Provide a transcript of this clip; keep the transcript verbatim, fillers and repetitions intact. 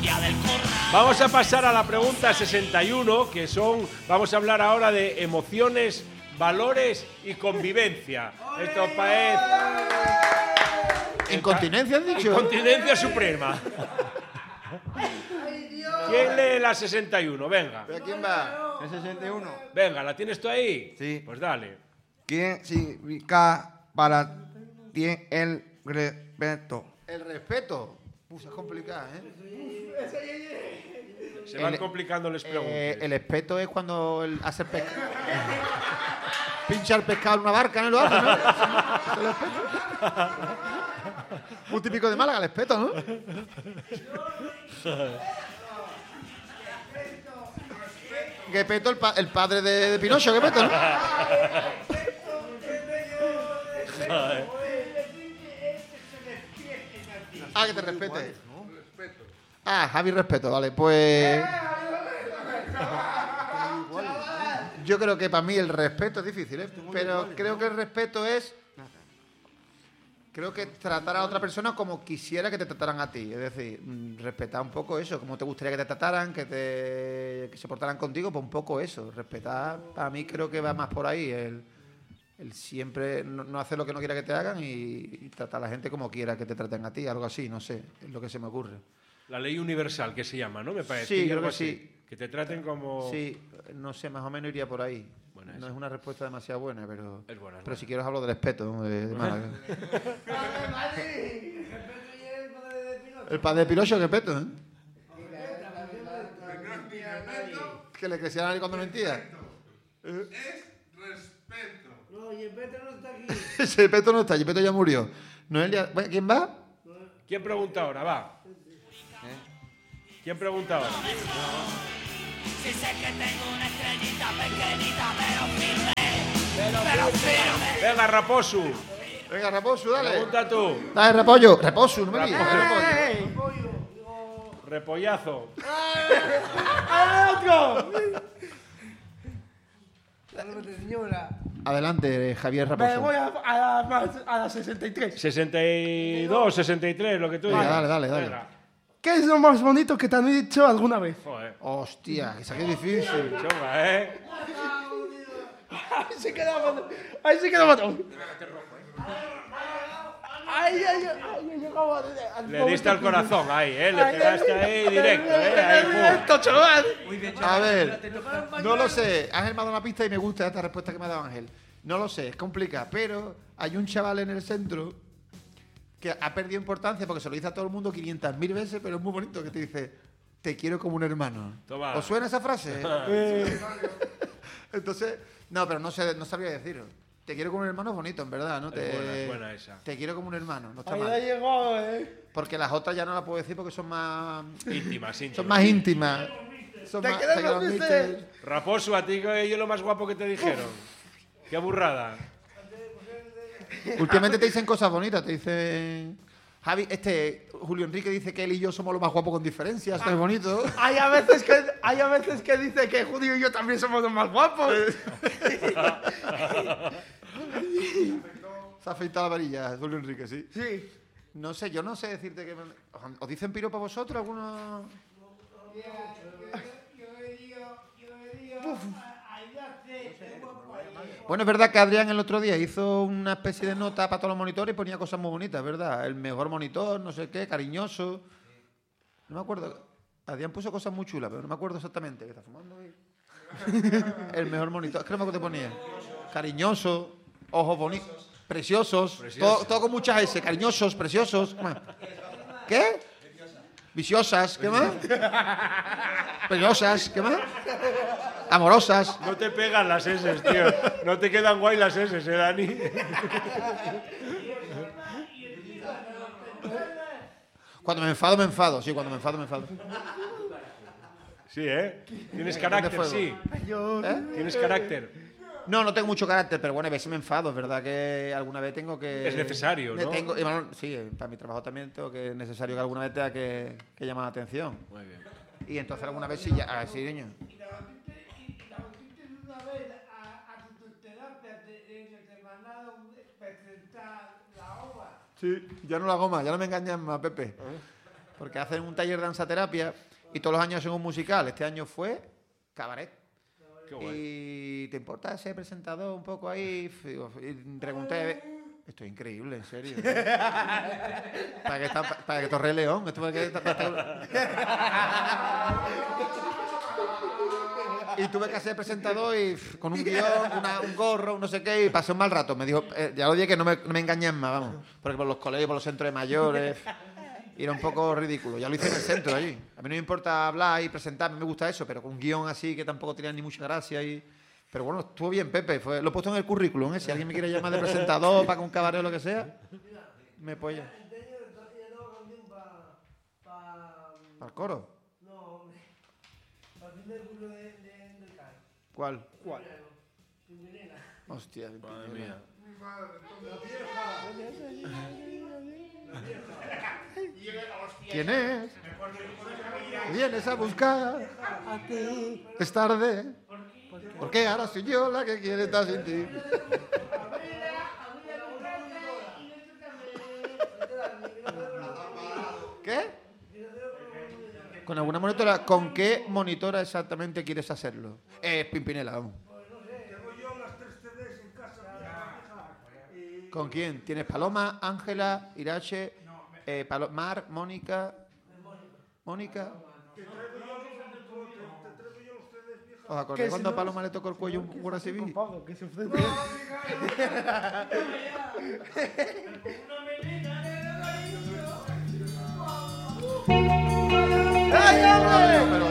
Vamos a pasar a la pregunta sesenta y uno, que son, vamos a hablar ahora de emociones, valores y convivencia. Esto es... ¿Incontinencia has dicho? Incontinencia suprema. ¿Quién lee la sesenta y uno? Venga. ¿Pero quién va? ¿El sesenta y uno? Venga, ¿la tienes tú ahí? Sí. Pues dale. ¿Quién significa para ti el respeto? ¿El respeto? Uf, es complicado, ¿eh? Se van El- complicando las preguntas. Eh, el respeto es cuando el hace pesca. Pincha el pescado en una barca, ¿no? Lo hace, ¿no? Es el respeto. Muy típico de Málaga, el respeto, ¿no? Gepetto, el, pa- el padre de, de Pinocho, Gepetto, ¿no? Ah, que te respete. Ah, Javi respeto, vale, pues... Yo creo que para mí el respeto es difícil, ¿eh? Pero creo que el respeto es... Creo que tratar a otra persona como quisiera que te trataran a ti. Es decir, mm, respetar un poco eso, como te gustaría que te trataran, que te que se portaran contigo, pues un poco eso. Respetar, para mí creo que va más por ahí. El, el siempre no, no hacer lo que no quiera que te hagan y, y tratar a la gente como quiera que te traten a ti, algo así, no sé, es lo que se me ocurre. La ley universal, que se llama, ¿no? Me parece. Sí, creo algo que así. sí. Que te traten como... Sí, no sé, más o menos iría por ahí. Buena No esa. es una respuesta demasiado buena, pero, Es buena, es pero buena. si quieres hablo del respeto de, de Málaga. El padre de Pinocho, que peto, ¿eh? Que le crecían a él cuando mentía. Es respeto. No, y el Peto no está aquí. Ese Peto no está, el Peto ya murió. Noelia, bueno, ¿quién va? ¿Quién pregunta ahora? Va. ¿Quién pregunta ahora? Si sé que tengo una estrellita pequeñita, pero firme, pero firme. Venga, Raposu. Venga, Raposo, dale. Pregunta tú. Dale, Repollo. Reposo, no me líes. Raposo. Repollazo. Señora. Adelante, Javier Me Raposo. voy a, a, la, a la sesenta y tres. sesenta y dos, sesenta y tres, lo que tú Venga, digas. dale, dale, dale. Venga. ¿Qué es lo más bonito que te han dicho alguna vez? Joder. Hostia, esa que es difícil. Chunga, ¿eh? Ahí se queda matón. Ahí se queda matón. Ay, ay, ay, ay, llegaba al Le diste al corazón ahí, ¿eh? Le Ay, pegaste ay, ahí directo, ¿eh? Ahí, pum. Directo, chaval. A ver, no lo sé. Ángel me ha dado una pista y me gusta esta respuesta que me ha dado Ángel. No lo sé, es complicado, pero hay un chaval en el centro que ha perdido importancia porque se lo dice a todo el mundo quinientas mil veces, pero es muy bonito que te dice, te quiero como un hermano. Toma. ¿Os suena esa frase? Entonces, no, pero no sé, no sabría decirlo. Te quiero como un hermano es bonito, en verdad, ¿no? Es Te, buena, es buena esa. Te quiero como un hermano, no está Ahí la mal. llegó, eh. Porque las otras ya no las puedo decir porque son más... Íntimas, íntimas. Son más íntimas. Son ¿Te más, quedas te con quedas mister? mister. Raposo, a ti que yo lo más guapo que te dijeron. Qué burrada. Últimamente te dicen cosas bonitas, te dicen... Javi, este, Julio Enrique dice que él y yo somos los más guapos con diferencias, esto es bonito. Hay a veces que hay a veces que dice que Julio y yo también somos los más guapos. Se ha afeitado la varilla, Julio Enrique, sí. Sí. No sé, yo no sé decirte que... ¿Os- ¿Os dicen piropa vosotros algunos? Bueno, es verdad que Adrián el otro día hizo una especie de nota para todos los monitores y ponía cosas muy bonitas, ¿verdad? El mejor monitor, no sé qué, cariñoso. No me acuerdo. Adrián puso cosas muy chulas, pero no me acuerdo exactamente. ¿Qué está fumando ahí? El mejor monitor. Es que no me acuerdo qué ponía. Cariñoso, ojos bonitos, preciosos. Preciosos. Todo, todo con muchas S. Cariñosos, preciosos. ¿Qué más? ¿Qué? Viciosas. ¿Qué más? Peligrosas. ¿Qué más? Amorosas. No te pegan las S, tío. No te quedan guay las S, ¿eh, Dani? Cuando me enfado, me enfado. Sí, cuando me enfado, me enfado. Sí, ¿eh? Tienes de carácter, fuego. sí. Yo, ¿Eh? Tienes carácter. No, no tengo mucho carácter, pero bueno, a veces me enfado. Es verdad que alguna vez tengo que... Es necesario, ¿no? Tengo, y bueno, sí, para mi trabajo también tengo que es necesario que alguna vez tenga que, que llamar la atención. Muy bien. Y entonces alguna vez sí, ya, ah, sí, niño. y la batiste una vez a, a tu terapia te, te, te mandaron presentar la obra. Sí, ya no la hago más, ya no me engañan más, Pepe. porque hacen un taller de danzaterapia y todos los años hacen un musical. Este año fue cabaret. Qué guay. Y ¿te importa ser presentador un poco ahí? Y pregunté, esto es increíble, en serio. para que está, para que Torre León, esto para que está, está... Y tuve que ser presentador y con un guión, una, un gorro, un no sé qué, y pasé un mal rato. Me dijo, eh, ya lo dije que no me, no me engañen más, vamos. Porque por los colegios, por los centros de mayores, y era un poco ridículo. Ya lo hice en el centro allí. A mí no me importa hablar y presentarme, me gusta eso, pero con un guión así que tampoco tenía ni mucha gracia. Y... Pero bueno, estuvo bien, Pepe. Fue... Lo he puesto en el currículum, ¿eh? Si alguien me quiere llamar de presentador para con un cabaret o lo que sea, me apoya. ¿Para el coro? No, hombre. Para el primer curso de, de, del C A I. ¿Cuál? ¿Cuál? Pimpinela. Hostia, Madre mía. ¿Quién es? Vienes a buscar. Es tarde. Porque ahora soy yo la que quiere estar sin ti. ¿Qué? Con alguna monitora. ¿Con qué monitora exactamente quieres hacerlo? Eh, Pimpinela, vamos. Tengo yo las tres C Ds en casa. Y ¿Con quién? ¿Tienes Paloma, Ángela, Irache, eh, Palo- Mar, Mónica? Mónica. te traigo yo los, te, te traigo yo los C Ds viejas. ¿Os acordáis cuando a Paloma le tocó el cuello un guardia civil? Que se ofrece. ¡Ay, hombre! Pero